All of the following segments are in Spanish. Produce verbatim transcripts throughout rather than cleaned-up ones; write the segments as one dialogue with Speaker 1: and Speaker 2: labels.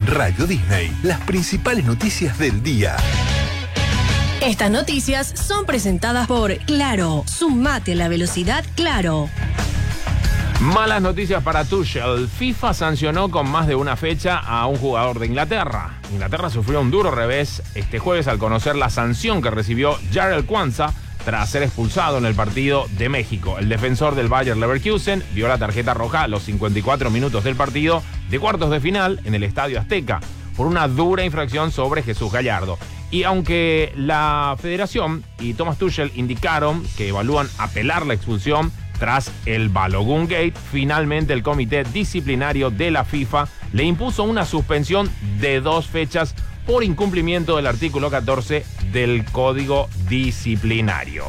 Speaker 1: Radio Disney, las principales noticias del día.
Speaker 2: Estas noticias son presentadas por Claro. Sumate a la velocidad Claro.
Speaker 3: Malas noticias para Tuchel. FIFA sancionó con más de una fecha a un jugador de Inglaterra. Inglaterra sufrió un duro revés este jueves al conocer la sanción que recibió Jarell Quansah tras ser expulsado en el partido de México. El defensor del Bayer Leverkusen vio la tarjeta roja a los cincuenta y cuatro minutos del partido de cuartos de final en el Estadio Azteca por una dura infracción sobre Jesús Gallardo. Y aunque la Federación y Thomas Tuchel indicaron que evalúan apelar la expulsión tras el Balogun Gate, finalmente el Comité Disciplinario de la FIFA le impuso una suspensión de dos fechas por incumplimiento del artículo catorce del Código Disciplinario.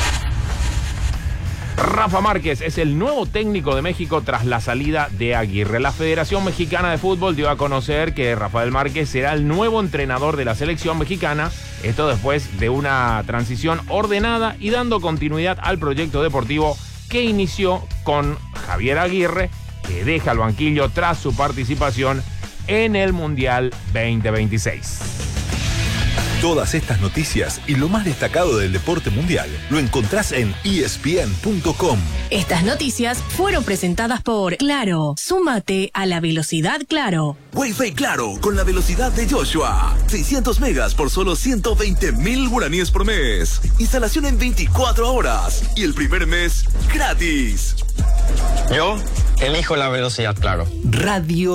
Speaker 3: Rafa Márquez es el nuevo técnico de México tras la salida de Aguirre. La Federación Mexicana de Fútbol dio a conocer que Rafael Márquez será el nuevo entrenador de la selección mexicana, esto después de una transición ordenada y dando continuidad al proyecto deportivo que inició con Javier Aguirre, que deja el banquillo tras su participación en el Mundial veinte veintiséis.
Speaker 1: Todas estas noticias y lo más destacado del deporte mundial lo encontrás en E S P N punto com.
Speaker 2: Estas noticias fueron presentadas por Claro. Súmate a la velocidad Claro.
Speaker 4: Wi-Fi Claro, con la velocidad de Joshua. seiscientos megas por solo ciento veinte mil guaraníes por mes. Instalación en veinticuatro horas. Y el primer mes gratis.
Speaker 5: Yo elijo la velocidad Claro.
Speaker 1: Radio